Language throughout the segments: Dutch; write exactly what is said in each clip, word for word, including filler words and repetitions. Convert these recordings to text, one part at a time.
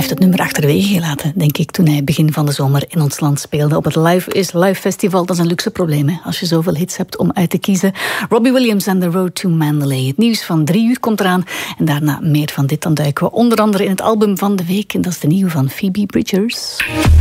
heeft het nummer achterwege gelaten, denk ik, toen hij begin van de zomer in ons land speelde op het Live is Live Festival. Dat is een luxe probleem, hè, als je zoveel hits hebt om uit te kiezen. Robbie Williams en The Road to Mandalay. Het nieuws van drie uur komt eraan en daarna meer van dit. Dan duiken we onder andere in het album van de week en dat is de nieuwe van Phoebe Bridgers.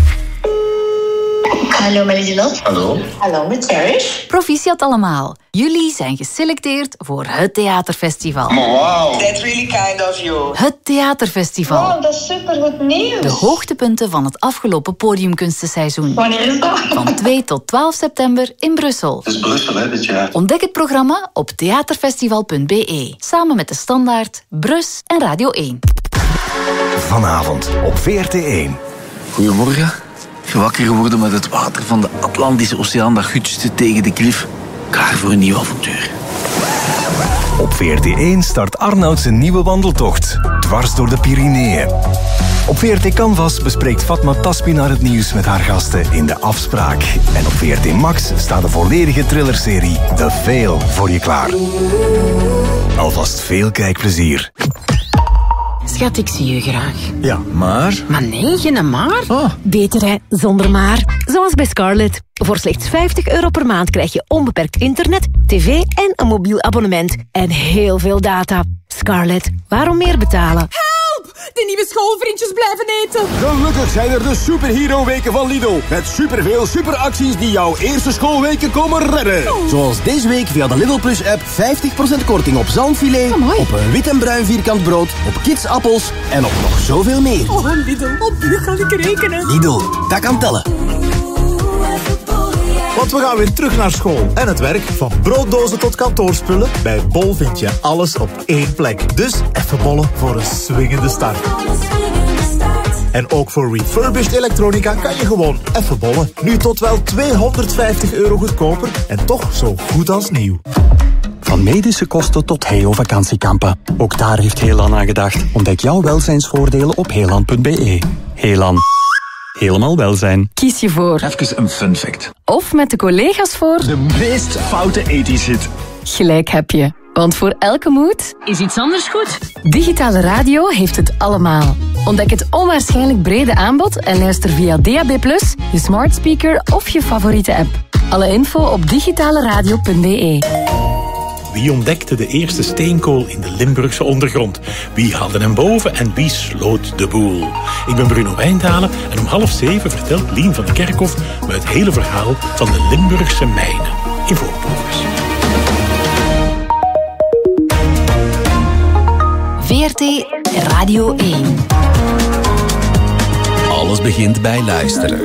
Hallo Melody. Hallo. Hallo met Cherish. Proficiat allemaal. Jullie zijn geselecteerd voor het Theaterfestival. Oh, wow. That's really kind of you. Het Theaterfestival. Wow, dat is supergoed nieuws. De hoogtepunten van het afgelopen podiumkunstenseizoen. Wanneer is dat? Van twee tot twaalf september in Brussel. Het is Brussel, hè, dit jaar. Ontdek het programma op theaterfestival punt b e. Samen met De Standaard, Brus en Radio één. Vanavond op V R T één. Goedemorgen. Wakker geworden met het water van de Atlantische Oceaan dat gutste tegen de klif. Klaar voor een nieuw avontuur. Op V R T één start Arnoud zijn nieuwe wandeltocht. Dwars door de Pyreneeën. Op V R T Canvas bespreekt Fatma Taspinar het nieuws met haar gasten in De Afspraak. En op V R T Max staat de volledige thrillerserie The Veil voor je klaar. Alvast veel kijkplezier. Schat, ik zie je graag. Ja, maar... Maar nee, geen maar. Oh. Beter hè, zonder maar. Zoals bij Scarlett. Voor slechts vijftig euro per maand krijg je onbeperkt internet, tv en een mobiel abonnement. En heel veel data. Scarlett, waarom meer betalen? De nieuwe schoolvriendjes blijven eten. Gelukkig zijn er de superhero-weken van Lidl. Met superveel superacties die jouw eerste schoolweken komen redden. Oh. Zoals deze week via de Lidl Plus-app vijftig procent korting op zalmfilet, Amai. op een wit en bruin vierkant brood, op kidsappels en op nog zoveel meer. Oh, Lidl, op u kan ik rekenen. Lidl, dat kan tellen. Want we gaan weer terug naar school en het werk. Van brooddozen tot kantoorspullen. Bij Bol vind je alles op één plek. Dus even bollen voor een swingende start. En ook voor refurbished elektronica kan je gewoon even bollen. Nu tot wel tweehonderdvijftig euro goedkoper en toch zo goed als nieuw. Van medische kosten tot Heo vakantiekampen. Ook daar heeft Heelan aan gedacht. Ontdek jouw welzijnsvoordelen op heelan punt b e. Heelan. Helemaal welzijn. Kies je voor. Even een fun fact. Of met de collega's voor. De meest foute ethisch hit. Gelijk heb je. Want voor elke moed is iets anders goed. Digitale radio heeft het allemaal. Ontdek het onwaarschijnlijk brede aanbod en luister via D A B plus, je smart speaker of je favoriete app. Alle info op digitaleradio punt b e. Wie ontdekte de eerste steenkool in de Limburgse ondergrond? Wie haalde hem boven en wie sloot de boel? Ik ben Bruno Wijndalen en om half zeven vertelt Lien van de Kerkhof me het hele verhaal van de Limburgse mijnen in Voorproevers. V R T Radio één. Alles begint bij luisteren.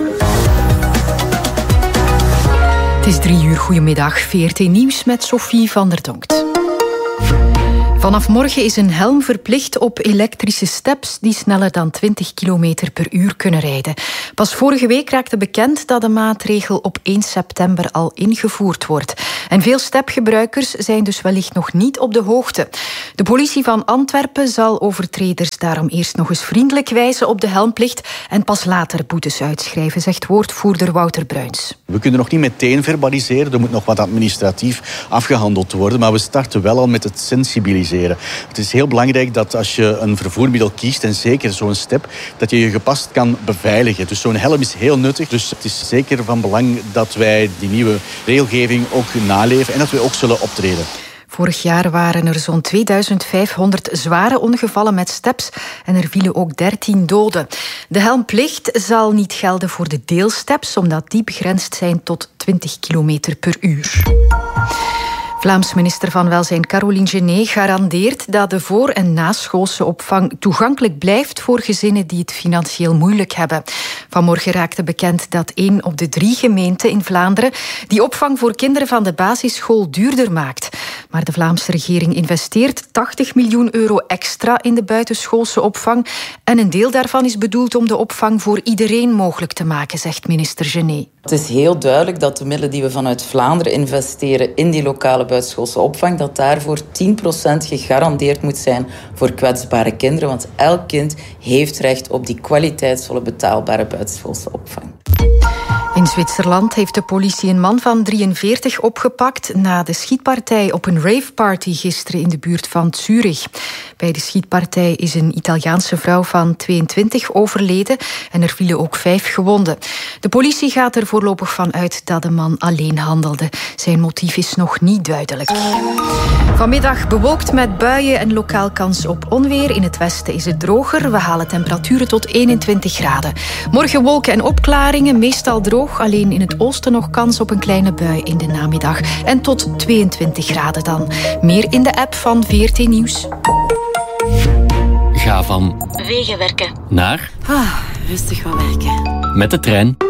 Het is drie uur, goedemiddag. V R T Nieuws met Sophie van der Donkt. Vanaf morgen is een helm verplicht op elektrische steps die sneller dan twintig kilometer per uur kunnen rijden. Pas vorige week raakte bekend dat de maatregel op één september al ingevoerd wordt. En veel stepgebruikers zijn dus wellicht nog niet op de hoogte. De politie van Antwerpen zal overtreders daarom eerst nog eens vriendelijk wijzen op de helmplicht en pas later boetes uitschrijven, zegt woordvoerder Wouter Bruins. We kunnen nog niet meteen verbaliseren, er moet nog wat administratief afgehandeld worden, maar we starten wel al met het sensibiliseren. Het is heel belangrijk dat als je een vervoermiddel kiest, en zeker zo'n step, dat je je gepast kan beveiligen. Dus zo'n helm is heel nuttig. Dus het is zeker van belang dat wij die nieuwe regelgeving ook naleven en dat wij ook zullen optreden. Vorig jaar waren er zo'n tweeduizend vijfhonderd zware ongevallen met steps en er vielen ook dertien doden. De helmplicht zal niet gelden voor de deelsteps, omdat die begrensd zijn tot twintig kilometer per uur. Vlaams minister van Welzijn Caroline Genet garandeert dat de voor- en naschoolse opvang toegankelijk blijft voor gezinnen die het financieel moeilijk hebben. Vanmorgen raakte bekend dat één op de drie gemeenten in Vlaanderen die opvang voor kinderen van de basisschool duurder maakt. Maar de Vlaamse regering investeert tachtig miljoen euro extra in de buitenschoolse opvang en een deel daarvan is bedoeld om de opvang voor iedereen mogelijk te maken, zegt minister Genet. Het is heel duidelijk dat de middelen die we vanuit Vlaanderen investeren in die lokale buitenschoolse opvang, dat daarvoor tien procent gegarandeerd moet zijn voor kwetsbare kinderen. Want elk kind heeft recht op die kwaliteitsvolle, betaalbare buitenschoolse opvang. In Zwitserland heeft de politie een man van drieënveertig opgepakt na de schietpartij op een raveparty gisteren in de buurt van Zurich. Bij de schietpartij is een Italiaanse vrouw van tweeëntwintig overleden en er vielen ook vijf gewonden. De politie gaat er voorlopig van uit dat de man alleen handelde. Zijn motief is nog niet duidelijk. Vanmiddag bewolkt met buien en lokaal kans op onweer. In het westen is het droger. We halen temperaturen tot eenentwintig graden. Morgen wolken en opklaringen, meestal droog. Alleen in het oosten nog kans op een kleine bui in de namiddag. En tot tweeëntwintig graden dan. Meer in de app van V R T Nieuws. Ga van Wegenwerken naar ah, rustig gaan werken. met de trein.